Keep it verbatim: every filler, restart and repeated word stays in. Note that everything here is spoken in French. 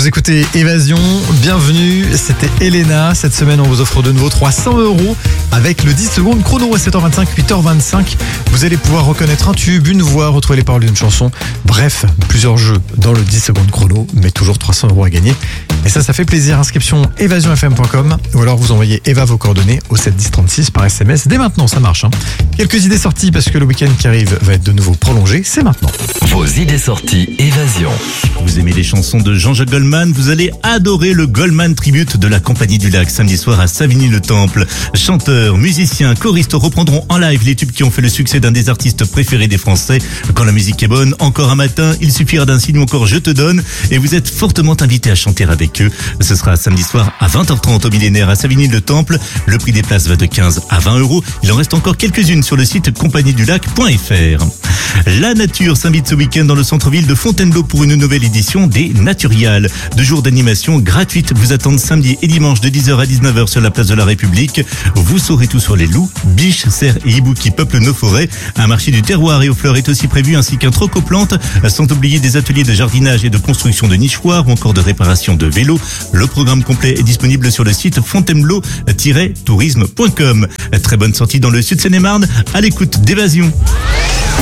Vous écoutez Évasion, bienvenue, c'était Elena. Cette semaine, on vous offre de nouveau trois cents euros avec le dix secondes chrono à sept heures vingt-cinq, huit heures vingt-cinq. Vous allez pouvoir reconnaître un tube, une voix, retrouver les paroles d'une chanson. Bref, plusieurs jeux dans le dix secondes chrono, mais toujours trois cents euros à gagner. Et ça, ça fait plaisir. Inscription évasion f m point com ou alors vous envoyez Eva vos coordonnées au sept dix trente-six par S M S. Dès maintenant, ça marche. Hein. Quelques idées sorties parce que le week-end qui arrive va être de nouveau prolongé. C'est maintenant. Vos idées sorties Évasion. Vous aimez les chansons de Jean-Jacques Goldman, vous allez adorer le Goldman Tribute de la Compagnie du Lac samedi soir à Savigny-le-Temple. Chanteurs, musiciens, choristes reprendront en live les tubes qui ont fait le succès d'un des artistes préférés des Français. Quand la musique est bonne, encore un matin, il suffira d'un signe ou encore je te donne et vous êtes fortement invités à chanter avec eux. Ce sera samedi soir à vingt heures trente au Millénaire à Savigny-le-Temple. Le prix des places va de quinze à vingt euros. Il en reste encore quelques-unes sur le site compagnie du lac point f r. La nature s'invite ce week-end dans le centre-ville de Fontainebleau pour une nouvelle édition des Naturiales. Deux jours d'animation gratuite vous attendent samedi et dimanche de dix heures à dix-neuf heures sur la place de la République. Vous saurez tout sur les loups, biches, cerfs et hiboux qui peuplent nos forêts. Un marché du terroir et aux fleurs est aussi prévu ainsi qu'un troc aux plantes, sans oublier des ateliers de jardinage et de construction de nichoirs ou encore de réparation de vélos. Le programme complet est disponible sur le site fontainebleau tiret tourisme point com. Très bonne sortie dans le Sud Seine-et-Marne à l'écoute d'Évasion.